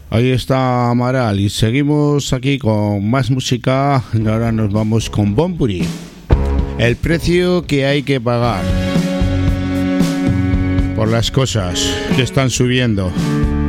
Ahí está Amaral y seguimos aquí con más música. Ahora nos vamos con Bunbury. El precio que hay que pagar por las cosas que están subiendo.